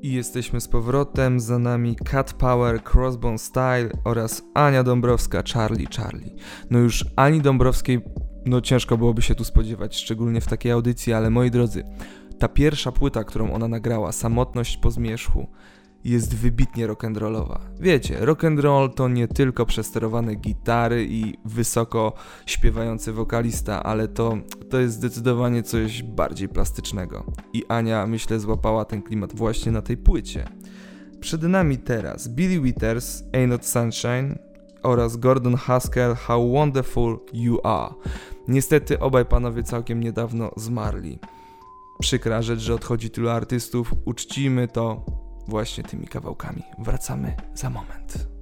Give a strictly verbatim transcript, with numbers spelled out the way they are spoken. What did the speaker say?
I jesteśmy z powrotem, za nami Cat Power, Crossbone Style oraz Ania Dąbrowska, Charlie Charlie. No już Ani Dąbrowskiej, no ciężko byłoby się tu spodziewać, szczególnie w takiej audycji, ale moi drodzy, ta pierwsza płyta, którą ona nagrała, Samotność po zmierzchu, jest wybitnie rock'n'rollowa. Wiecie, rock'n'roll to nie tylko przesterowane gitary i wysoko śpiewający wokalista, ale to, to jest zdecydowanie coś bardziej plastycznego. I Ania, myślę, złapała ten klimat właśnie na tej płycie. Przed nami teraz Billy Withers, Ain't Not Sunshine oraz Gordon Haskell, How Wonderful You Are. Niestety obaj panowie całkiem niedawno zmarli. Przykra rzecz, że odchodzi tylu artystów, uczcijmy to właśnie tymi kawałkami. Wracamy za moment.